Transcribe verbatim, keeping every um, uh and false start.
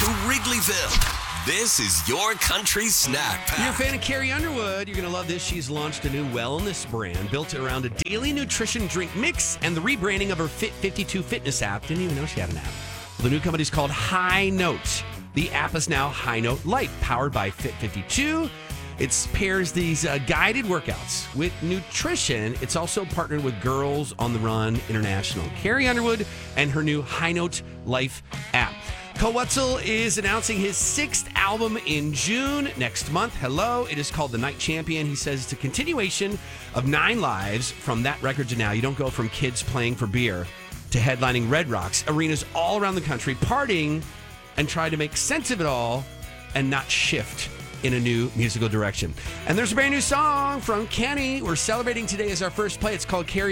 to Wrigleyville. This is your country snack pack. If you're a fan of Carrie Underwood, you're going to love this. She's launched a new wellness brand built around a daily nutrition drink mix and the rebranding of her Fit fifty-two fitness app. Didn't even know she had an app. The new company is called High Note. The app is now High Note Life, powered by Fit fifty-two. It pairs these uh, guided workouts with nutrition. It's also partnered with Girls on the Run International. Carrie Underwood and her new High Note Life app. Cole Wetzel is announcing his sixth album in June next month. Hello. It is called The Night Champion. He says it's a continuation of Nine Lives from that record to now. You don't go from kids playing for beer to headlining Red Rocks arenas all around the country, partying and try to make sense of it all and not shift in a new musical direction. And there's a brand new song from Kenny. We're celebrating today as our first play. It's called Carrie